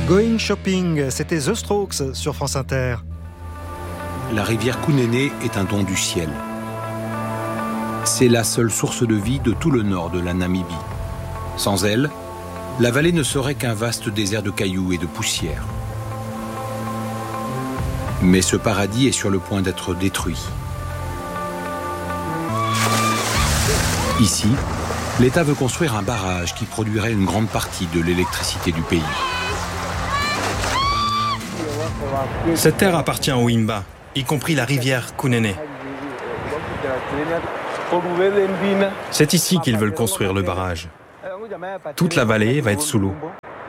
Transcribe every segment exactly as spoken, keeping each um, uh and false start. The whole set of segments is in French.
Going Shopping, c'était The Strokes sur France Inter. La rivière Kunene est un don du ciel. C'est la seule source de vie de tout le nord de la Namibie. Sans elle, la vallée ne serait qu'un vaste désert de cailloux et de poussière. Mais ce paradis est sur le point d'être détruit. Ici, l'État veut construire un barrage qui produirait une grande partie de l'électricité du pays. Cette terre appartient aux Himba, y compris la rivière Kunene. C'est ici qu'ils veulent construire le barrage. Toute la vallée va être sous l'eau.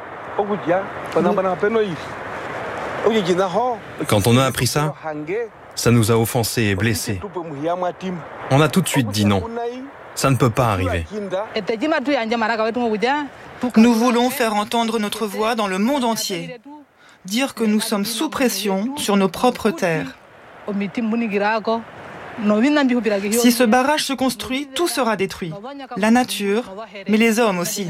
Quand on a appris ça, ça nous a offensés et blessés. On a tout de suite dit non. Ça ne peut pas arriver. Nous voulons faire entendre notre voix dans le monde entier. Dire que nous sommes sous pression sur nos propres terres. Si ce barrage se construit, tout sera détruit. La nature, mais les hommes aussi.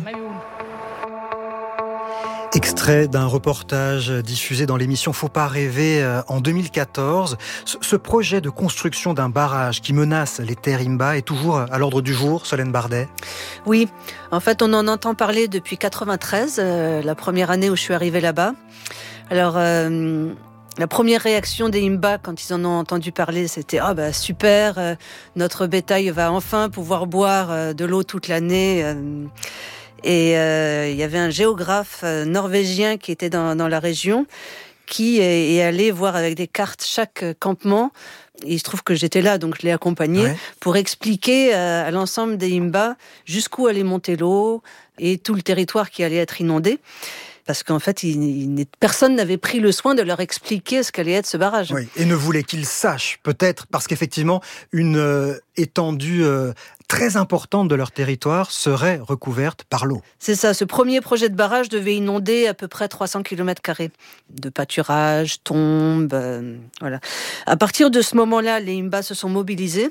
Extrait d'un reportage diffusé dans l'émission Faut pas rêver en deux mille quatorze. Ce projet de construction d'un barrage qui menace les terres Himba est toujours à l'ordre du jour, Solène Bardet. Oui, en fait on en entend parler depuis quatre-vingt-treize, euh, la première année où je suis arrivée là-bas. Alors, euh, la première réaction des Himba quand ils en ont entendu parler, c'était « Ah bah super, euh, notre bétail va enfin pouvoir boire euh, de l'eau toute l'année euh, ». Et euh, il y avait un géographe euh, norvégien qui était dans, dans la région, qui est, est allé voir avec des cartes chaque campement. Et il se trouve que j'étais là, donc je l'ai accompagné, ouais. pour expliquer euh, à l'ensemble des Himba jusqu'où allait monter l'eau et tout le territoire qui allait être inondé. Parce qu'en fait, il, il, personne n'avait pris le soin de leur expliquer ce qu'allait être ce barrage. Oui, et ne voulait qu'ils sachent, peut-être, parce qu'effectivement, une euh, étendue euh, très importante de leur territoire serait recouverte par l'eau. C'est ça, ce premier projet de barrage devait inonder à peu près trois cents kilomètres carrés de pâturage, tombes, euh, voilà. À partir de ce moment-là, les Himba se sont mobilisés.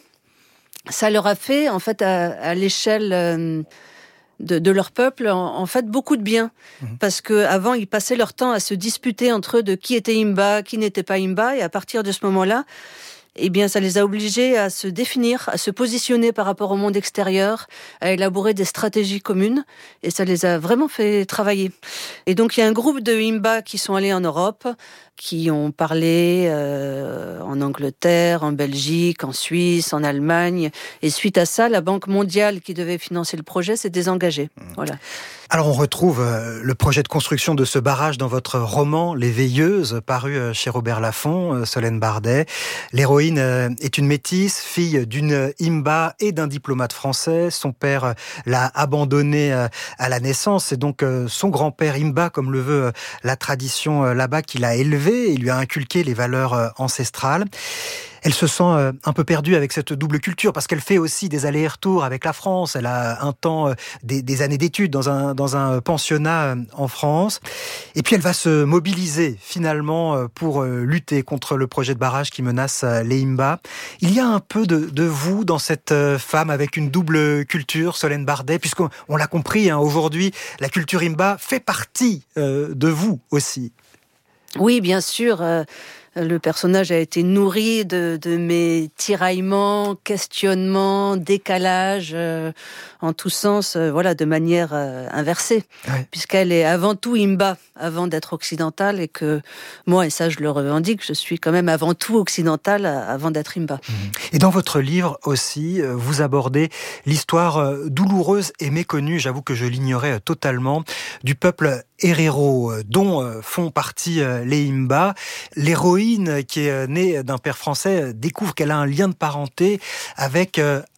Ça leur a fait, en fait, à, à l'échelle... Euh, De, de leur peuple, en, en fait, beaucoup de bien. Mmh. Parce qu'avant, ils passaient leur temps à se disputer entre eux de qui était Himba, qui n'était pas Himba. Et à partir de ce moment-là, eh bien, ça les a obligés à se définir, à se positionner par rapport au monde extérieur, à élaborer des stratégies communes. Et ça les a vraiment fait travailler. Et donc, il y a un groupe de Himba qui sont allés en Europe, qui ont parlé euh, en Angleterre, en Belgique, en Suisse, en Allemagne. Et suite à ça, la Banque mondiale qui devait financer le projet s'est désengagée. Voilà. Alors on retrouve euh, le projet de construction de ce barrage dans votre roman Les Veilleuses, paru euh, chez Robert Laffont, euh, Solène Bardet. L'héroïne euh, est une métisse, fille d'une Himba et d'un diplomate français. Son père euh, l'a abandonnée euh, à la naissance. C'est donc euh, son grand-père Himba, comme le veut euh, la tradition euh, là-bas, qui l'a élevée et lui a inculqué les valeurs euh, ancestrales. Elle se sent euh, un peu perdue avec cette double culture parce qu'elle fait aussi des allers-retours avec la France. Elle a un temps, euh, des, des années d'études dans un, dans un pensionnat euh, en France. Et puis elle va se mobiliser finalement euh, pour euh, lutter contre le projet de barrage qui menace euh, les Himba. Il y a un peu de, de vous dans cette euh, femme avec une double culture, Solène Bardet, puisqu'on on l'a compris, hein, aujourd'hui, la culture Himba fait partie euh, de vous aussi. Oui, bien sûr. Euh... Le personnage a été nourri de, de mes tiraillements, questionnements, décalages, euh, en tous sens, euh, voilà, de manière euh, inversée. Ouais. Puisqu'elle est avant tout Himba, avant d'être occidentale, et que moi, et ça je le revendique, je suis quand même avant tout occidentale avant d'être Himba. Et dans votre livre aussi, vous abordez l'histoire douloureuse et méconnue, j'avoue que je l'ignorais totalement, du peuple Herero, dont font partie les Himba. L'héroïne qui est née d'un père français découvre qu'elle a un lien de parenté avec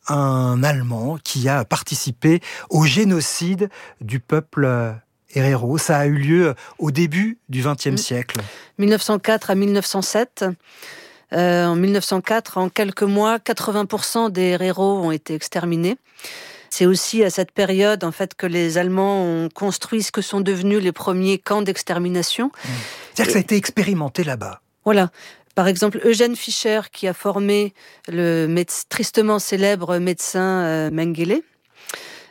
un Allemand qui a participé au génocide du peuple Herero. Ça a eu lieu au début du vingtième siècle. mille neuf cent quatre à mille neuf cent sept. Euh, en mille neuf cent quatre, en quelques mois, quatre-vingts pour cent des Herero ont été exterminés. C'est aussi à cette période, en fait, que les Allemands ont construit ce que sont devenus les premiers camps d'extermination. Mmh. C'est-à-dire que ça a été expérimenté là-bas. Voilà. Par exemple, Eugène Fischer, qui a formé le méde- tristement célèbre médecin euh, Mengele,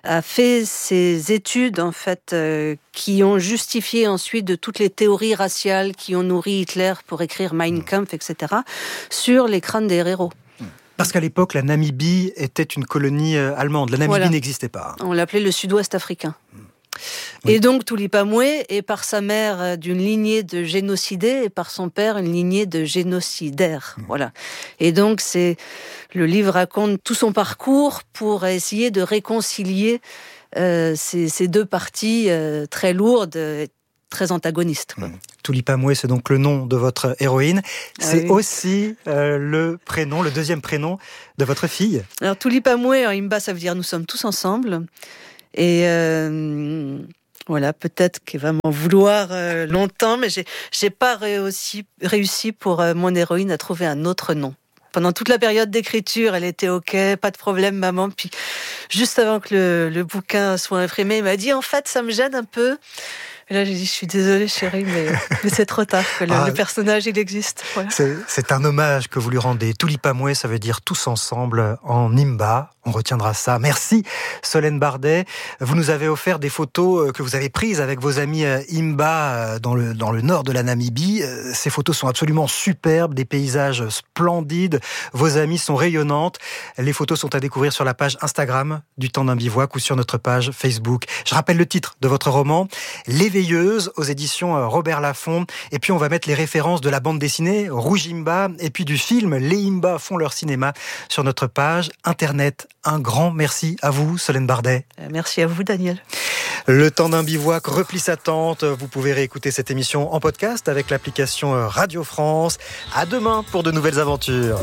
a fait ses études en fait euh, qui ont justifié ensuite de toutes les théories raciales qui ont nourri Hitler pour écrire Mein Kampf, et cetera, sur les crânes des héros. Parce qu'à l'époque, la Namibie était une colonie allemande. La Namibie voilà. n'existait pas. On l'appelait le Sud-Ouest africain. Oui. Et donc Tulipa Moué est par sa mère d'une lignée de génocidés et par son père une lignée de génocidaires. Mmh. Voilà. Et donc c'est le livre raconte tout son parcours pour essayer de réconcilier euh, ces, ces deux parties euh, très lourdes, très antagonistes. Quoi. Mmh. Tulipa Moué, c'est donc le nom de votre héroïne. C'est ah oui. aussi euh, le prénom, le deuxième prénom de votre fille. Alors Tulipa Moué en Imba, ça veut dire nous sommes tous ensemble. Et euh, voilà, peut-être qu'elle va m'en vouloir euh, longtemps, mais j'ai, j'ai pas réussi, réussi pour euh, mon héroïne à trouver un autre nom. Pendant toute la période d'écriture, elle était OK, pas de problème, maman. Puis juste avant que le, le bouquin soit imprimé, elle m'a dit en fait, ça me gêne un peu. Et là, j'ai dit, je suis désolée, chérie, mais, mais c'est trop tard. Que le, ah, le personnage, il existe. Voilà. C'est, c'est un hommage que vous lui rendez. Tulipa Moué, ça veut dire tous ensemble en Imba. On retiendra ça. Merci, Solène Bardet. Vous nous avez offert des photos que vous avez prises avec vos amis Imba dans le, dans le nord de la Namibie. Ces photos sont absolument superbes, des paysages splendides. Vos amies sont rayonnantes. Les photos sont à découvrir sur la page Instagram du Temps d'un bivouac ou sur notre page Facebook. Je rappelle le titre de votre roman, Les Veilleuses, aux éditions Robert Laffont. Et puis on va mettre les références de la bande dessinée Rouge Imba et puis du film Les Imba font leur cinéma sur notre page internet. Un grand merci à vous, Solène Bardet. Merci à vous, Daniel. Le Temps d'un bivouac replie sa tente. Vous pouvez réécouter cette émission en podcast avec l'application Radio France. À demain pour de nouvelles aventures.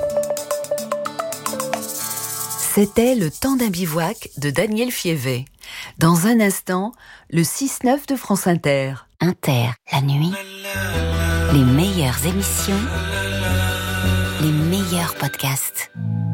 C'était Le Temps d'un bivouac de Daniel Fievet. Dans un instant, le six neuf de France Inter. Inter, la nuit, les meilleures émissions, les meilleurs podcasts.